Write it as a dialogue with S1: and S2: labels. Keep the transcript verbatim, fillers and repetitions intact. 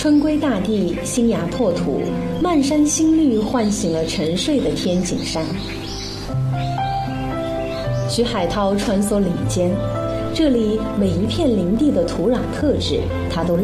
S1: 春归大地，新芽破土，漫山新绿唤醒了沉睡的天井山。徐海涛穿梭林间，这里每一片林地的土壤特质，他都